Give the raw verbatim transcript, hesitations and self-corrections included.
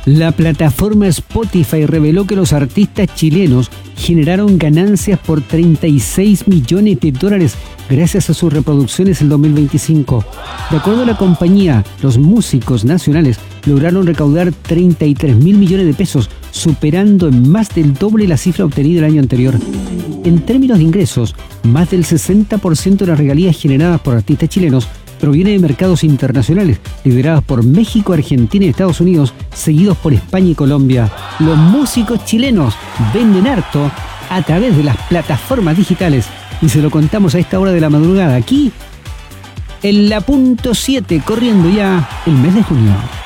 La plataforma Spotify reveló que los artistas chilenos generaron ganancias por treinta y seis millones de dólares gracias a sus reproducciones en dos mil veinticinco. De acuerdo a la compañía, los músicos nacionales lograron recaudar treinta y tres mil millones de pesos, superando en más del doble la cifra obtenida el año anterior. En términos de ingresos, más del sesenta por ciento de las regalías generadas por artistas chilenos proviene de mercados internacionales, liderados por México, Argentina y Estados Unidos, seguidos por España y Colombia. Los músicos chilenos venden harto a través de las plataformas digitales y se lo contamos a esta hora de la madrugada, aquí en la punto siete, corriendo ya el mes de junio.